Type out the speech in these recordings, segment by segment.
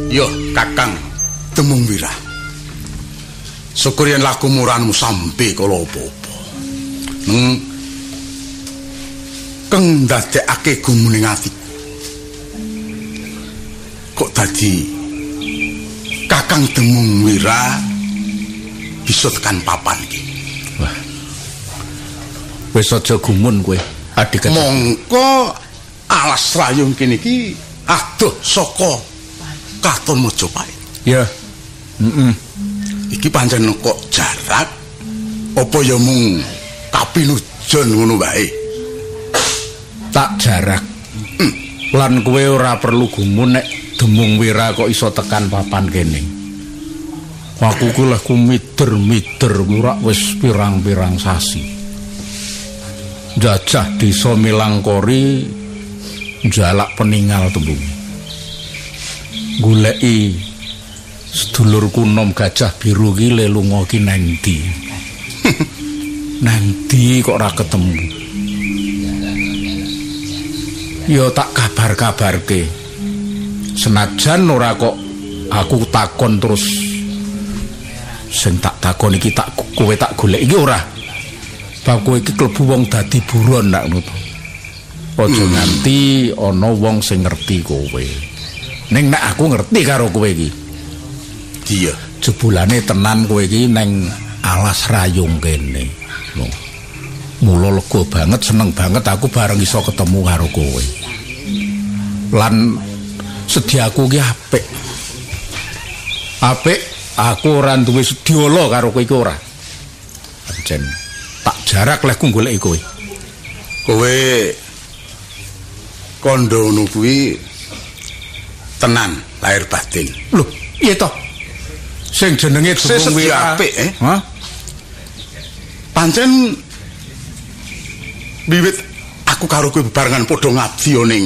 Yo, Kakang Temungwira. Syukur yen laku muranmu sampe kala apa-apa. Keng ndadekake gumuning atiku. Kok dadi Kakang Temungwira bisa tekan papan iki. Wah. Wis aja gumun kowe, adik. Mongko alas rayung kene iki adoh saka Katon Mojopait. Ya. Iki pancen kok jarak apa ya mung kapinujon ngono wae. Tak jarak. Lan kowe ora perlu gumun nek Temungwira kok iso tekan papan kene. Aku ku leh mider-mider murak wis pirang-pirang sasi. Jajah desa Milangkori njalak peninggal tembung. Goleki sedulurku nom Gajah Biru ki le lunga ki nang ndi. Nang ndi kok ora ketemu. Yo tak kabar-kabarke. Senajan ora kok aku takon terus sing tak takon iki tak kowe tak golek iki ora. Bab kowe iki klebu wong dadi buron nak ngono. Aja nganti ana wong sing ngerti kowe. Ning nek aku ngerti karo kowe iki. Iya, jebulane tenan kowe iki neng alas rayung kene. Loh. Mula lega banget, seneng banget aku bareng iso ketemu karo kowe. Lan sediaku ki apik. Apik, aku ora duwe sedyala karo kowe iki ora. Pancen tak jarak leh ku goleki kowe. Kowe kondo ngono kuwi tenan lahir batin. Loh, iya toh. Sing jenenge Temungwira apik, Hah? Pancen wiwit aku karo kowe bebarengan padha ngabdi ning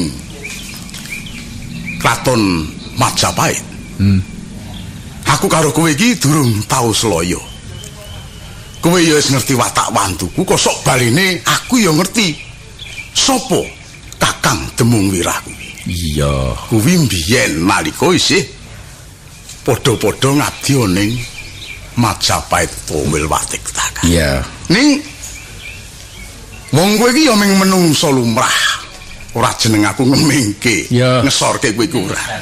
Kraton Majapahit. Aku karo kowe iki durung tau sloyo. Kowe ya wis ngerti watak wantuku, kok sok baline aku ya ngerti sapa Kakang Temungwira kuwi. Iya, kuwi mbiyen nalika isih padha-padha ngabdi ning Majapahit Wilwatik Taka. iya. Ning wong kowe iki ya mung menungso lumrah. Ora jeneng aku ngemingke, ya. Ngesorke kowe iku ora.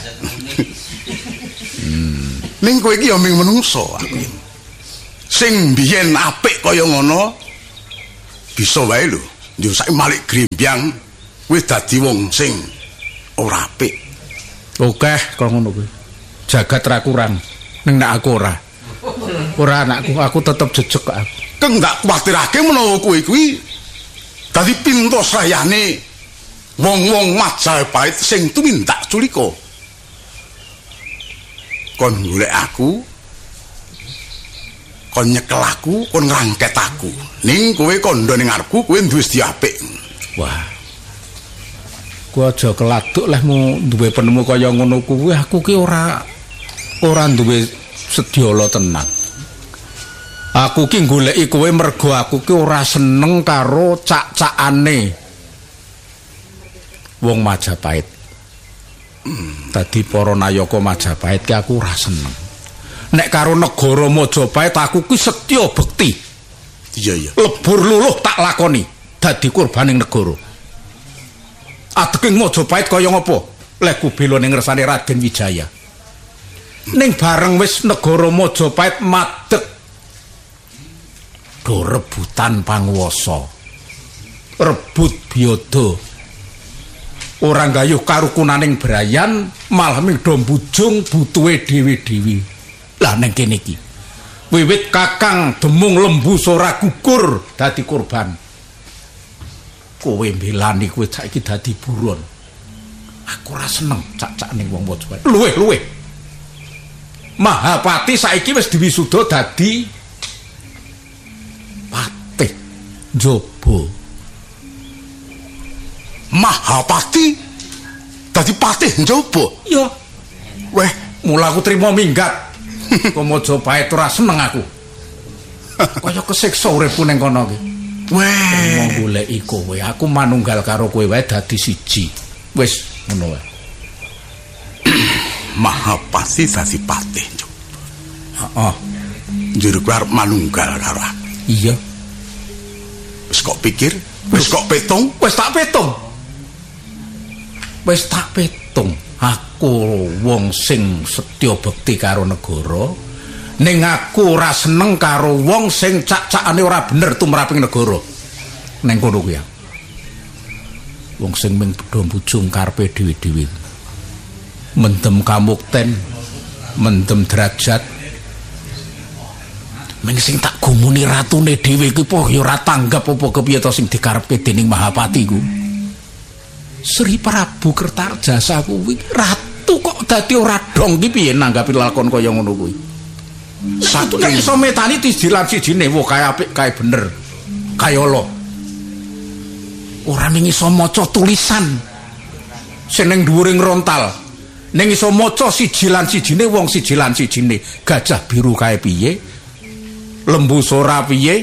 Ning kowe iki ya mung menungso aku. Sing biyen apik kaya ngono bisa wae lho. Yo saiki malik grembyang kowe dadi wong sing ora apik. Oke, kok ngono kuwi. Jagat ra kurang. Ning nek aku ora. Ora anakku, aku tetep jejeg kok aku. Keng ndak kuwatirake menawa kowe kuwi dadi pintos rayane wong-wong Majapahit sing tumindak culika. Kon golek aku, kon nyekel aku, kon ngrangket aku. Ning kowe kondo ning ngarepku kowe duwe sedya apik. Wah. Ku aja keladuk lehmu duwe penemu kaya ngono kuwi, aku ki ora duwe sedyala tenan. Aku ki goleki kowe mergo aku ki ora seneng karo cak-cakane wong Majapahit. Tadi para nayaka Majapahit ki aku ora seneng. Nek karo negara Majapahit aku ki setya bekti. Iya. Lebur luluh tak lakoni dadi kurbaning negara. Ateking Majapahit kaya ngapa? Leh ku bela ning ngersane Raden Wijaya. Ning bareng wis negara Majapahit madeg do rebutan panguwasa. Rebut biyada. Ora gayuh karukunaning Brayan, malah ming do mbujung butuhe dhewe-dhewe. Lah ning kene iki wiwit Kakang Demung Lembu Sora gugur dadi korban. Kowe mbelani kowe saiki dadi buron. Aku ora seneng cak-cak ning wong Majapahit. Luwih. Mahapati saiki wis diwisuda dadi patih njaba. Mahapati dadi patih njaba. Ya. Weh, mula aku trimo minggat. Kok Majapahit ora seneng aku. Kaya kesiksa uripku ning kono iki. Weh, mau goleki kowe, aku manunggal karo kowe wae dadi siji. Wis ngono wae. Mahapati dadi patih. Heeh. Njur kuwi arep manunggal karo aku. Iya. Wis kok pikir? Wis kok petung? Wis tak petung. Wis tak petung. Aku wong sing setya bekti karo negara, ning aku ora seneng karo wong sing cak-cakane ora bener tumraping negara. Ning kono kuwi. Wong sing ming bedha bujung karepe dhewe-dhewe. Mendem kamukten, mendem derajat. Ming sing tak gumuni ratune dhewe kuwi po ya ora tanggap apa kepiye to sing dikarepke dening Mahapati ku. Sri Prabu Kertarjasa kuwi ratu kok dadi ora dong ki piye nanggapi lakon kaya ngono kuwi. Saking iso metani dijilan sijine wo kae apik kae bener. Kaya ala. Ora ning iso maca tulisan sing ning dhuwuring rontal. Ning iso maca sijilan sijine wong sijilan sijine. Gajah biru kae piye? Lembu sora piye?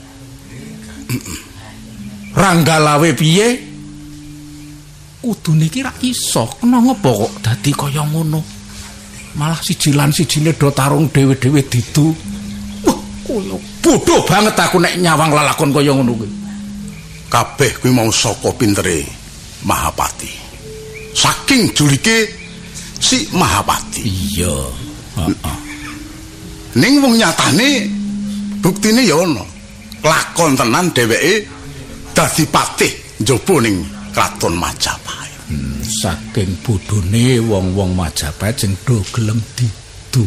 Ranggalawe piye? Kudune iki ra iso. Kena ngopo kok dadi kaya ngono? Malah sijilan sijine do tarung dhewe-dhewe didu. Wah, koyo bodoh banget aku nek nyawang lelakon kaya ngono kuwi. Kabeh kuwi mau saka pintere Mahapati. Saking julike si Mahapati. Iya. Heeh. Ning wong nyatane buktine ya ana. Lakon tenan dheweke dadi patih njaba ning Kraton Majapahit. Saking bodhone wong-wong Majapahit sing do gelem didu.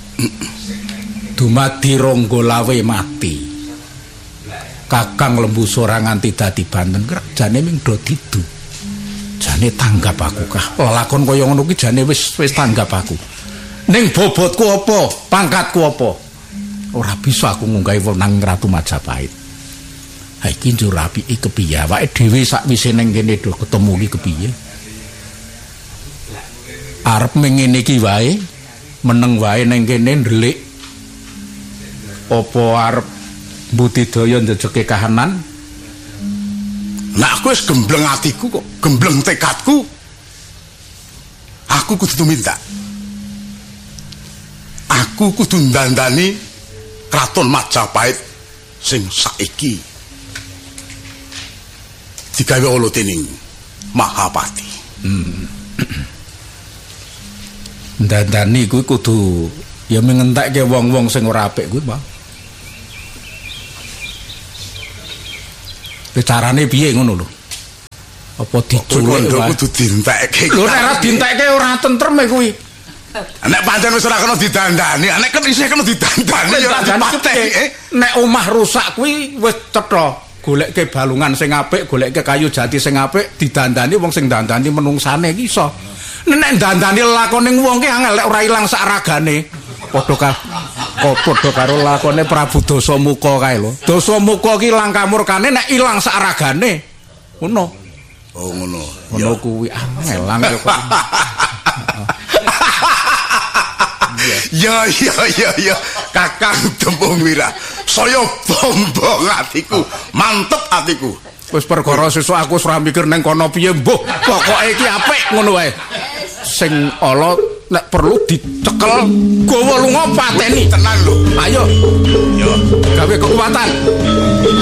Dumadi Ranggalawe mati. Kakang Lembu Sora nganti dadi Banten jane ming do didu. Jane tanggap aku kah. Lelakon kaya ngono ki jane wis tanggap aku. Ning bobotku apa? Pangkatku apa? Ora bisa aku ngunggahi wenang Ratu Majapahit. Ha iki njur apike kepiye awake dhewe sakwise ning kene do ketemu ki kepiye? Arep mengene iki wae, meneng wae ning kene ndelik. Apa arep mbudidaya njejeke kahanan? Nah aku wis gembleng atiku kok, gembleng tekadku. Aku kudu minta. Aku kudu ndandani Kraton Majapahit sing saiki digawe ala dening Mahapati. Ndandani kuwi kudu ya mengentekke wong-wong sing ora apik kuwi, Pak. Carane piye ngono lho? Apa diculuk wae? Kudu dientekke. Lho nek ora dientekke ora tentrem kuwi. Nek pancen wis ora kena didandani, nek kan isih kena didandani ya ora dipateni. Nek omah rusak kuwi wis cetha. Golekke balungan sing apik, golekke kayu jati sing apik, didandani wong sing dandani menungsane iki iso. Nek dandani lakone wong ki angel lek ora ilang sak ragane. Padha karo lakone Prabu Dasamuka kae lho. Dasamuka ki langka murkane nek ilang sak ragane. Ngono. Oh ngono. Ngono kuwi angel kok. Ya Kakang Dempung Wira. Saya bombong atiku, mantep atiku. Wis perkara sesuk aku ora mikir nang kono piye mbuh. Pokoke iki apik ngono wae. Sing ala nek perlu dicekel gawa lunga pateni tenan lho. Ayo. Yo, gawe kekuatan.